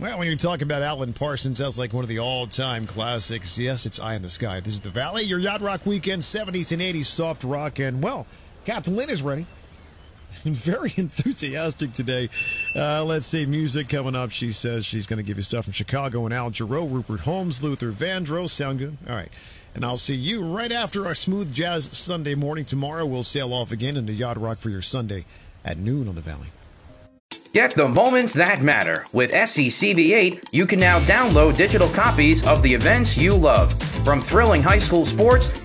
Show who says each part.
Speaker 1: Well, when you're talking about Alan Parsons, sounds like one of the all-time classics. Yes, it's Eye in the Sky. This is the Valley, your Yacht Rock weekend, 70s and 80s soft rock. And, well, Captain Lynn is ready. Very enthusiastic today. Let's see, music coming up. She says she's going to give you stuff from Chicago and Al Jarreau, Rupert Holmes, Luther Vandross. Sound good? All right. And I'll see you right after our Smooth Jazz Sunday morning. Tomorrow we'll sail off again into Yacht Rock for your Sunday at noon on the Valley.
Speaker 2: Get the moments that matter. With SCCV8, you can now download digital copies of the events you love. From thrilling high school sports